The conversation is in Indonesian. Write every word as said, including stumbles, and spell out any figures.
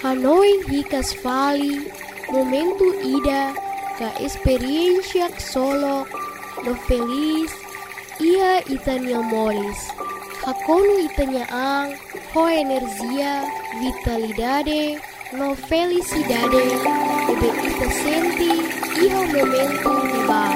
Hanoi hikas vali, momento ida, ka experiencia solo, no feliz, ia itania molis. Hakonu itania ang, ho energia, vitalidade, no felicidade, ebe ita senti, iho momento di bar.